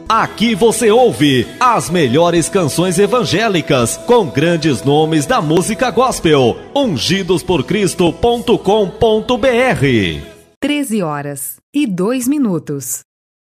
Aqui você ouve as melhores canções evangélicas com grandes nomes da música gospel. Ungidosporcristo.com.br. 13h02.